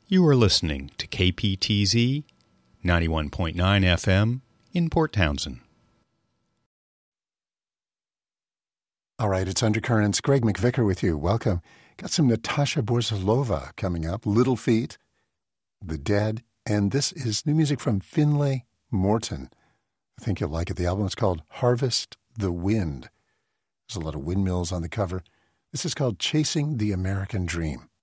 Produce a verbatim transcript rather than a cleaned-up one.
You are listening to K P T Z ninety-one point nine F M in Port Townsend. All right, it's Undercurrents. Greg McVicker with you. Welcome. Got some Natasha Borzalova coming up. Little Feat, The Dead, and this is new music from Finlay Morton. I think you'll like it. The album is called Harvest the Wind. There's a lot of windmills on the cover. This is called Chasing the American Dream.